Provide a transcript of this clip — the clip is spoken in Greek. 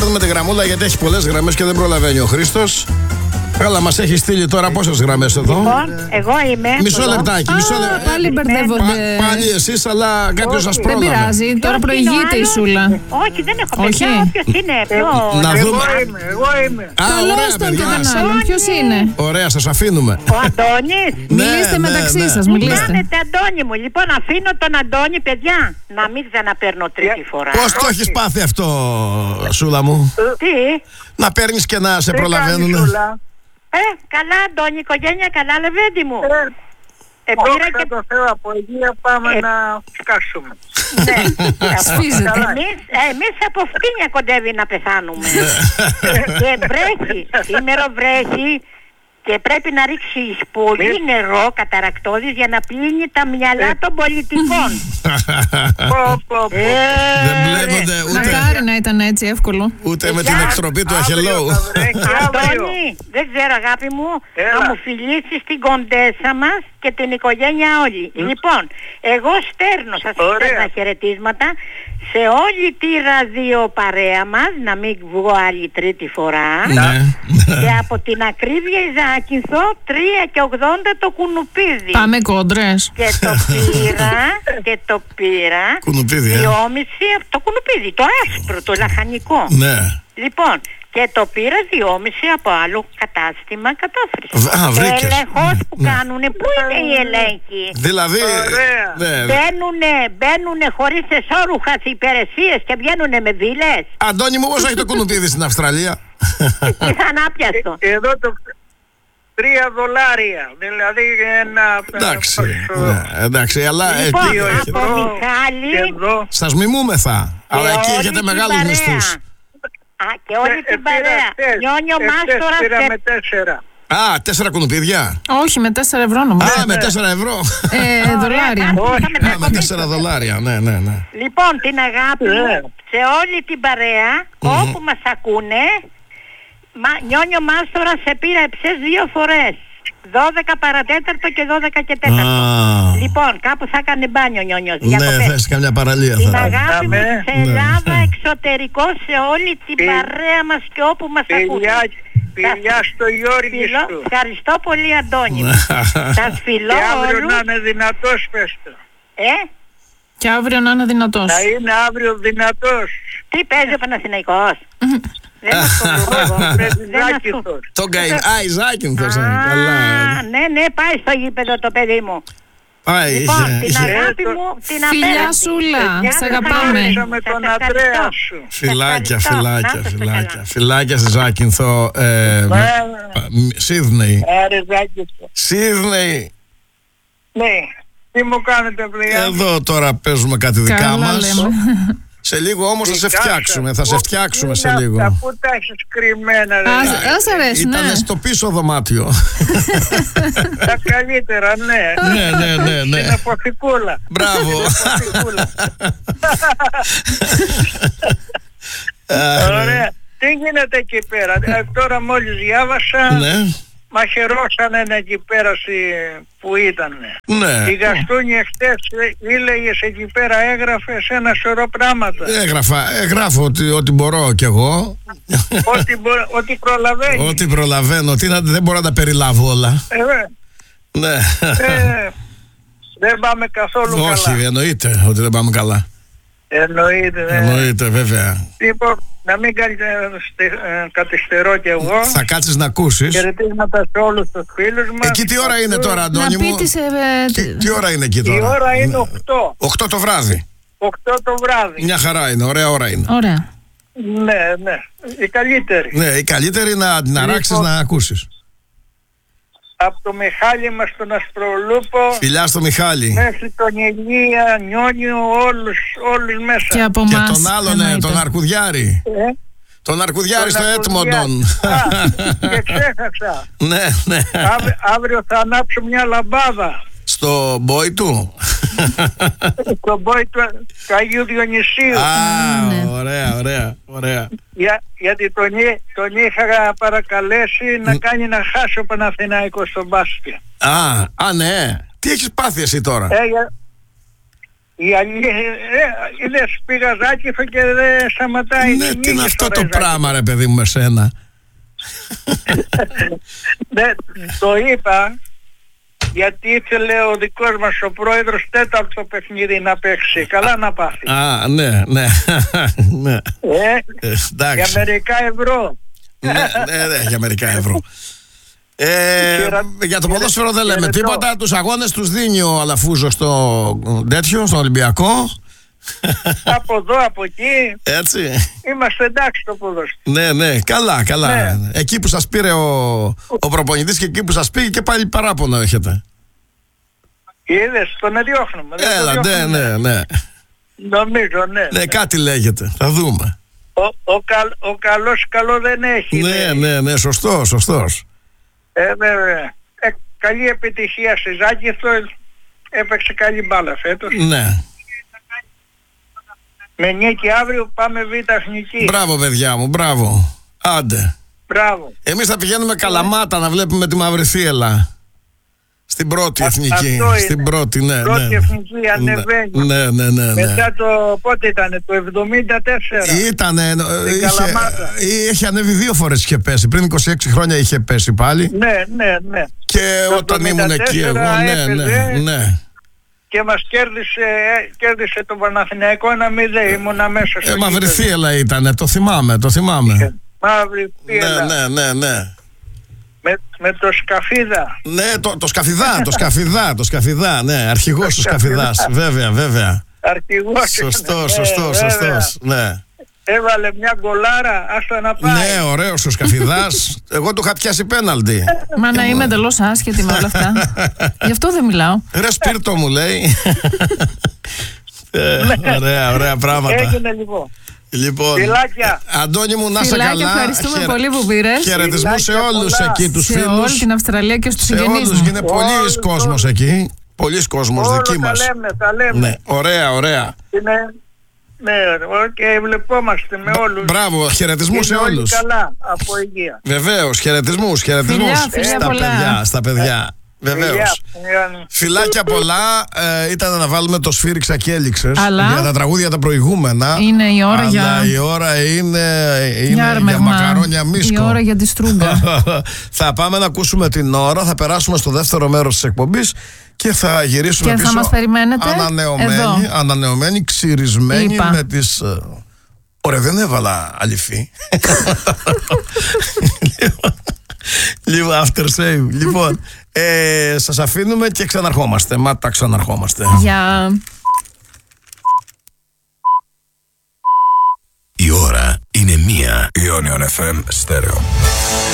παίρνουμε τη γραμμούλα γιατί έχει πολλές γραμμές και δεν προλαβαίνει ο Χρήστος. Καλά, μας έχει στείλει τώρα πόσες γραμμές εδώ. Λοιπόν, εγώ είμαι. Μισό λεπτάκι. Πάλι μπερδεύονται. Πάλι εσείς, αλλά κάποιος σας πρόλαβε. Δεν πειράζει, τώρα προηγείται η Σούλα. Όχι, δεν έχω παιδιά. Ποιος είναι, Να δούμε. Εγώ είμαι. Ωραία, παιδιά. Ποιος είναι? Ωραία, σας αφήνουμε. Ο Αντώνης. Μιλήστε μεταξύ σας, μιλήστε. Κάνετε, Αντώνη μου. Λοιπόν, αφήνω τον Αντώνη, παιδιά, να μην ξαναπαίρνω τρίτη φορά. Πώς το έχεις πάθει αυτό, Σούλα μου? Τι? Να παίρνεις και να σε προλαβαίνουνε. Καλά, Αντώνη, οικογένεια, καλά, λεβέντη μου. Δόξα τω Θεώ, από Αγία πάμε να σκάσουμε. Ναι, Σφίζεται. εμείς από φτύνια κοντεύει να πεθάνουμε. Και βρέχει, σήμερα βρέχει και πρέπει να ρίξεις πολύ νερό καταρακτώδης για να πλύνει τα μυαλά των πολιτικών. Δεν μπλέκονται ούτε. Μακάρι να ήταν έτσι εύκολο. Ούτε με την εκτροπή του Αχελώου. Αντώνη, δεν ξέρω αγάπη μου, να μου φιλήσεις την κοντέσα μας και την οικογένεια όλη. Λοιπόν, εγώ στέρνω, σας στέρνα χαιρετίσματα σε όλη τη ραδιοπαρέα μας, να μην βγω άλλη τρίτη φορά. Και από την ακρίβεια η Ζάκυνθο 3,80 το κουνουπίδι. Πάμε κόντρες. Και το πήρα Κουνουπίδι, 2,5 το κουνουπίδι, το άσπρο, το λαχανικό. Ναι. Λοιπόν, και το πήρα 2,5 από άλλο κατάστημα κατάφρηση. Βρήκες. Έλεγχος που κάνουνε, πού είναι οι ελέγχοι? Δηλαδή, μπαίνουνε χωρίς εσώρουχα στις υπηρεσίες και βγαίνουνε με βίλες. Αντώνη μου, πόσο έχει το κουνουπίδι στην Αυστραλία? Ήταν άπιαστο. Εδώ το $3, δηλαδή ένα... Εντάξει, αλλά Λοιπόν, εκεί από Μιχάλη, σας μιμούμεθα, αλλά εκεί όλη έχετε την μεγάλους παρέα. μισθούς. Και όλη την παρέα. Νιόνιο Μάστορα πήρα με 4. 4 κουνουπίδια. Όχι, με 4 ευρώ νομίζω. Με 4 ευρώ. Δολάρια. Με 4 δολάρια, ναι. Λοιπόν, την αγάπη μου σε όλη την παρέα, όπου μας ακούνε, Νιόνιο Μάστορα σε πήρα εψές 2 φορές. 12 παρατέταρτο και 12 και 4. Λοιπόν, κάπου θα έκανε μπάνιο Νιόνιος. Ναι, θα είσαι καμιά παραλία. Την αγάπη μου σε Ελλάδα, εξωτερικό, σε όλη την παρέα μας και όπου μας ακούνε. Φιλιά στο Γιώργη σου. Ευχαριστώ πολύ, Αντώνη. Σας φιλώ όλους. Και αύριο όλους. να είναι δυνατός, πες το. Και αύριο να είναι δυνατός. Να είναι αύριο δυνατός. Τι παίζει ο Παναθηναϊκός? Δεν Ζάκυνθος. Το Ζάκυνθος. Ναι, πάει στο γήπεδο το παιδί μου. Λοιπόν, την αγάπη μου την απέραντη. Φιλιά Σούλα, σ' αγαπάμε. Με τον Ανδρέα σου. Φιλάκια στη Ζάκυνθο. Σίδνεϊ. Σίδνεϊ. Ναι, τι μου κάνετε πλέον? Εδώ τώρα παίζουμε κάτι δικά μας. Σε λίγο όμως θα σε φτιάξουμε. Θα σε φτιάξουμε σε λίγο. Τα που τα έχεις κρυμμένα. Ας αρέσουν, ναι. Ήτανε στο πίσω δωμάτιο. Τα καλύτερα, ναι. Ναι. Είναι αποθηκούλα. Μπράβο. Ωραία. Τι γίνεται εκεί πέρα? Τώρα μόλις διάβασα. Ναι. Μαχαιρώσανε εκεί πέρα που ήτανε. Ναι. Η Γαστούνη εχθές έλεγες εκεί πέρα, έγραφες ένα σωρό πράγματα. Γράφω ότι μπορώ κι εγώ. Ότι προλαβαίνεις. Ότι προλαβαίνω. Δεν μπορώ να τα περιλάβω όλα. Ναι. Δεν πάμε καθόλου καλά. Όχι, εννοείται ότι δεν πάμε καλά. Εννοείται βέβαια. Λοιπόν, να μην καθυστερώ κι εγώ. Θα κάτσεις να ακούσεις. Χαιρετίσματα σε όλους τους φίλους μας. Εκεί τι ώρα είναι τώρα, Αντώνη μου? Τι ώρα είναι εκεί τώρα? Η ώρα είναι 8. 8 το βράδυ. 8 το βράδυ. Μια χαρά είναι, ωραία ώρα είναι. Ωραία. Ναι. Η καλύτερη. Ναι, η καλύτερη να την αράξεις να ακούσεις. Από το Μιχάλη μας τον Ασπρολούπο. Φιλιά στο Μιχάλη. Μέχρι τον Ηλία, Νιόνιο, όλους μέσα. Και από και μας, τον άλλον, τον Αρκουδιάρη. Τον Αρκουδιάρη στο Έτμοντον. Και ξέχασα. Ναι. Αύριο θα ανάψω μια λαμπάδα. Στο μπόι του. Στο μπόι του Αγίου Διονυσίου. Ωραία. Γιατί τον είχα παρακαλέσει να κάνει να χάσει ο Παναθηναϊκός στον μπάσκετ. Ναι. Τι έχεις πάθει εσύ τώρα? Η αλήθεια είδες, πήγα Ζάκηθο και δεν σταματάει. Ναι, τι είναι αυτό το πράγμα ρε παιδί μου με σένα? Ναι, το είπα γιατί ήθελε ο δικός μας ο πρόεδρος τέταρτο παιχνίδι να παίξει. Καλά να πάθει. Α, ναι. Για μερικά ευρώ. Ναι, για μερικά ευρώ. Για το ποδόσφαιρο δεν λέμε τίποτα. Τους αγώνες τους δίνει ο Αλαφούζος στο τέτοιο, στον Ολυμπιακό. Από εδώ, από εκεί. Έτσι. Είμαστε εντάξει στο ποδόσφαιρο. Ναι, καλά. Ναι. Εκεί που σας πήρε ο προπονητής και εκεί που σας πήγε και πάλι παράπονο έχετε. Είδες, τον διώχνουμε. Έλα, ναι. Νομίζω, ναι. Ναι, κάτι λέγεται. Θα δούμε. Ο καλός καλό δεν έχει. Ναι, σωστός. Βέβαια. Καλή επιτυχία στη Ζάκηθο. Έπαιξε καλή μπάλα φέτος. Ναι. Με νίκη αύριο πάμε Β' Εθνική. Μπράβο παιδιά μου, μπράβο. Άντε. Μπράβο. Εμείς θα πηγαίνουμε Καλαμάτα να βλέπουμε τη Μαύρη Θύελλα. Στην πρώτη εθνική. Στην πρώτη, ναι. Πρώτη εθνική ανεβαίνει. Ναι. Μετά πότε ήτανε, το 74. Ήτανε. Είχε ανέβει 2 φορές είχε πέσει. Πριν 26 χρόνια είχε πέσει πάλι. Ναι. Και το όταν ήμουν εκεί εγώ, ναι. Και μας κέρδισε το Παναθηναϊκό 1-0. Ήμουν αμέσως. Μαύρη Θύελλα ήτανε, το θυμάμαι. Μαύρη Θύελλα. Ναι. Με το Σκαφίδα. Ναι, το Σκαφιδά, ναι, αρχηγός του Σκαφιδάς, βέβαια. Αρχηγός. Σωστός, ναι. Έβαλε μια γκολάρα, άστα να πάει. Ναι, ωραίος ο Σκαφιδάς. Εγώ του είχα πιάσει πέναλτι. Μα να είμαι εντελώς άσχετη με όλα αυτά. Γι' αυτό δεν μιλάω. Ρε Σπίρτο μου λέει. Ωραία πράγματα. Έγινε λοιπόν. Φιλάκια. Αντώνη μου, να σε καλά. Ευχαριστούμε πολύ που πήρες. Χαιρετισμούς σε όλους εκεί τους φίλους. Σε όλη την Αυστραλία και στους συγγενείς μου. Σε όλους, είναι πολλοί κόσμος εκεί. Πολλοί κόσμος δική μας. Τα λέμε. Ναι, ωραία. Ναι, και βλεπόμαστε με όλους. Μπράβο, χαιρετισμούς σε όλους. Καλά, από υγεία. Βεβαίως, χαιρετισμούς στα παιδιά. Βεβαίως. Φιλάκια πολλά. Ήταν να βάλουμε το Σφύριξα και έληξες για τα τραγούδια τα προηγούμενα. Είναι η ώρα η ώρα είναι για μακαρόνια μίσκο. Η ώρα για τη στρούγκα. Θα πάμε να ακούσουμε την ώρα. Θα περάσουμε στο δεύτερο μέρος της εκπομπής και θα γυρίσουμε και πίσω. Θα μας περιμένετε ανανεωμένοι, ξυρισμένοι με τις... Ωραία, δεν έβαλα αληφή. Λίγο after save. Λοιπόν, σας αφήνουμε και ξαναρχόμαστε. ξαναρχόμαστε. Γεια. Η ώρα είναι 1. Ionion FM Stereo.